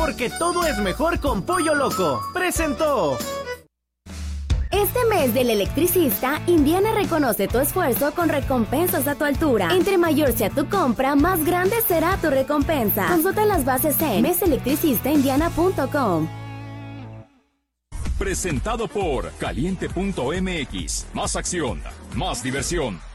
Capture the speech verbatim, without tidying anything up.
porque todo es mejor con Pollo Loco. Presentó. Este mes del electricista, Indiana reconoce tu esfuerzo con recompensas a tu altura. Entre mayor sea tu compra, más grande será tu recompensa. Consulta las bases en mes electricista indiana punto com. Presentado por Caliente punto M X. Más acción, más diversión.